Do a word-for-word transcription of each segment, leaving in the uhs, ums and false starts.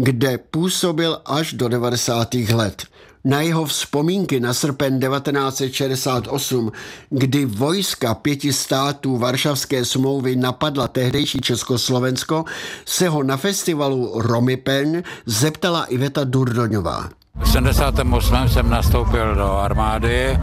kde působil až do devadesátých let. Na jeho vzpomínky na srpen devatenáct set šedesát osm, kdy vojska pěti států Varšavské smlouvy napadla tehdejší Československo, se ho na festivalu Romypen zeptala Iveta Durdoňová. V sedmdesátém osmém jsem nastoupil do armády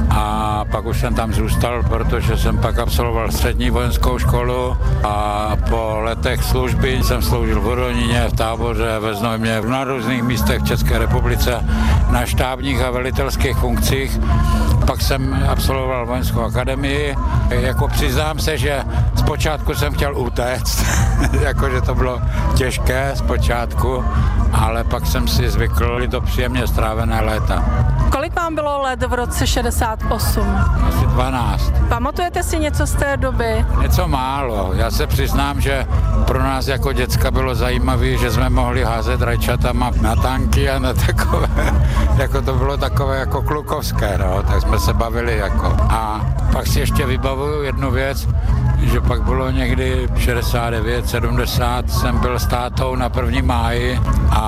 a pak už jsem tam zůstal, protože jsem pak absolvoval střední vojenskou školu a po letech služby jsem sloužil v Hodoníně, v táboře, ve Znojmě, na různých místech v České republice, na štábních a velitelských funkcích. Pak jsem absolvoval vojenskou akademii. Jako přiznám se, že zpočátku jsem chtěl utéct, jakože to bylo těžké zpočátku, ale pak jsem si zvykl do příjemně strávené léta. Kolik vám bylo let v roce šedesát osm? Asi dvanáct. Pamatujete si něco z té doby? Něco málo. Já se přiznám, že pro nás jako děcka bylo zajímavé, že jsme mohli házet rajčatama na tanky a na takové, jako to bylo takové jako klukovské, no, tak jsme se bavili jako. A pak si ještě vybavuju jednu věc, že pak bylo někdy šedesát devět, sedmdesát, jsem byl s tátou na první máji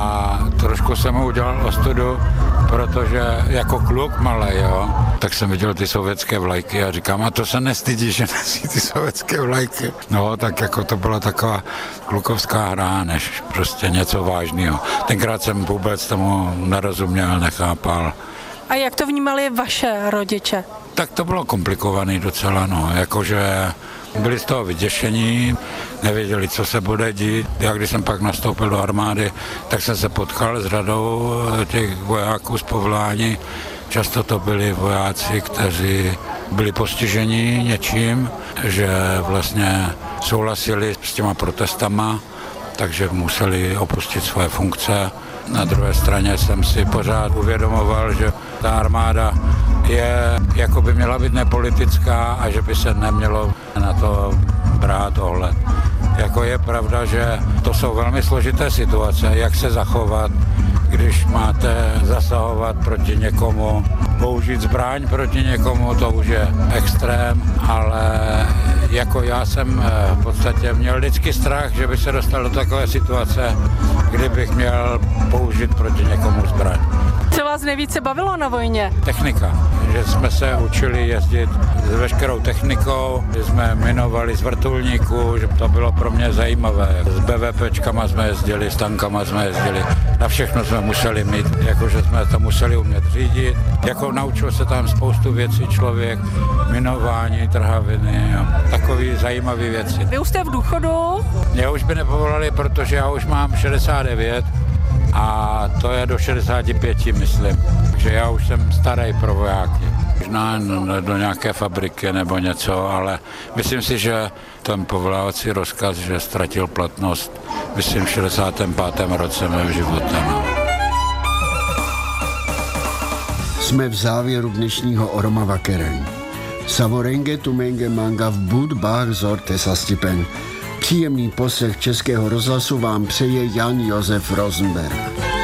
a trošku jsem mu udělal ostudu, protože jako kluk malej, jo, tak jsem viděl ty sovětské vlajky a říkám, a to se nestydí, že nosí ty sovětské vlajky. No, tak jako to byla taková klukovská hra, než prostě něco vážného. Tenkrát jsem vůbec tomu nerozuměl, nechápal. A jak to vnímali vaše rodiče? Tak to bylo komplikovaný docela, no, jakože byli z toho vyděšení, nevěděli, co se bude dít. Já když jsem pak nastoupil do armády, tak jsem se potkal s řadou těch vojáků z povolání. Často to byli vojáci, kteří byli postiženi něčím, že vlastně souhlasili s těma protestama, takže museli opustit svoje funkce. Na druhé straně jsem si pořád uvědomoval, že ta armáda je, jako by měla být nepolitická a že by se nemělo na to brát ohled. Jako je pravda, že to jsou velmi složité situace, jak se zachovat, když máte zasahovat proti někomu, použít zbraň proti někomu, to už je extrém, ale jako já jsem v podstatě měl vždycky strach, že bych se dostal do takové situace, kdybych měl použít proti někomu zbraň. Co vás nejvíce bavilo na vojně? Technika, že jsme se učili jezdit s veškerou technikou, že jsme minovali z vrtulníků, že to bylo pro mě zajímavé. S BVPčkama jsme jezdili, s tankama jsme jezdili, na všechno jsme museli mít, jakože jsme to museli umět řídit. Jako naučil se tam spoustu věcí člověk, minování, trhaviny, takové zajímavé věci. Vy už jste v důchodu? Mě už by nepovolali, protože já už mám šedesát devět a to je do šedesáti pěti, myslím. Takže já už jsem starý pro vojáky. Možná do nějaké fabriky nebo něco, ale myslím si, že ten povolávací rozkaz, že ztratil platnost, myslím v šedesátém pátém roce mého života. Jsme v závěru dnešního Orma Vakeren. Savorenge tumenge manga v bud bach zorte sastipen. Příjemný poslech Českého rozhlasu vám přeje Jan Josef Rosenberg.